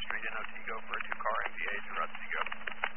Street in Otsego for a 2-car MVA to Otsego.